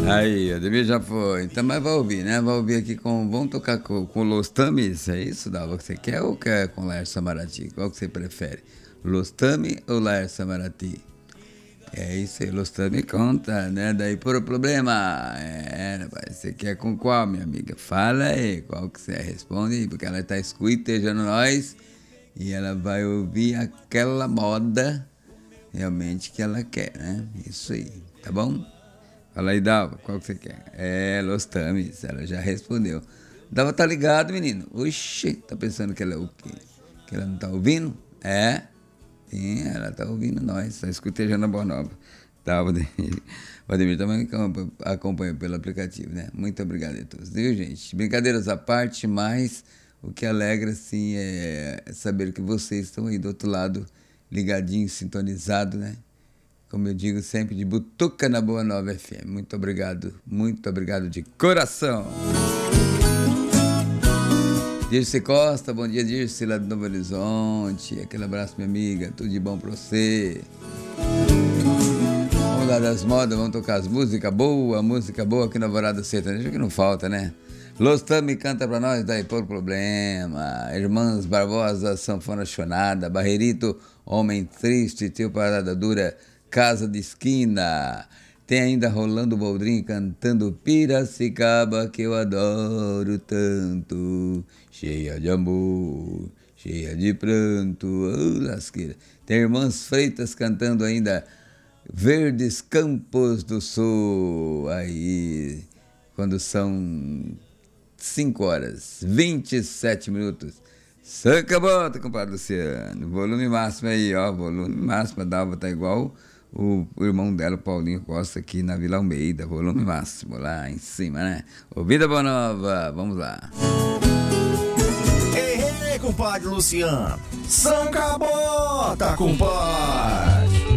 Aí, Ademir já foi. Então, mas vai ouvir, né? Vai ouvir aqui com... Vamos tocar com Los Tamis, é isso, Dalva, que você quer ou quer com Laércio Samarati? Qual que você prefere? Los Tamis ou Laércio Samarati? É isso aí, Los Tamis conta, né? Daí por problema. Rapaz, você quer com qual, minha amiga? Fala aí, qual que você responde, porque ela tá escutejando nós e ela vai ouvir aquela moda realmente que ela quer, né? Isso aí, tá bom? Fala aí, Dalva, qual que você quer? Los Tamis, ela já respondeu. Dalva, tá ligado, menino? Oxi, tá pensando que ela é o quê? Que ela não tá ouvindo? Sim, ela tá ouvindo nós, tá escutejando a Boa Nova. Tá, o Ademir também acompanha pelo aplicativo, né? Muito obrigado a todos, viu, gente? Brincadeiras à parte, mas o que alegra, assim, é saber que vocês estão aí do outro lado, ligadinho, sintonizado, né? Como eu digo sempre, de butuca na Boa Nova FM. Muito obrigado de coração. Dirce Costa, bom dia, Dirce, lá do Novo Horizonte. Aquele abraço, minha amiga, tudo de bom pra você. Vamos lá das modas, vamos tocar as música boa aqui na Alvorada Sertaneja, que não falta, né? Los Tamis canta pra nós, daí por problema. Irmãs Barbosa, sanfona chonada. Barreirito, homem triste, tio parada dura, casa de esquina. Tem ainda Rolando Boldrin cantando Piracicaba, que eu adoro tanto. Cheia de amor, cheia de pranto, lasqueira. Tem Irmãs Freitas cantando ainda Verdes Campos do Sul. Aí, quando são 5h27. Saca a bota, compadre Luciano. Volume máximo aí, ó. Volume máximo. A Dalva tá igual o irmão dela, o Paulinho Costa, aqui na Vila Almeida. Volume máximo, lá em cima, né? Ouvida Boa Nova, vamos lá. Ei, compadre Luciano. Saca a bota, compadre.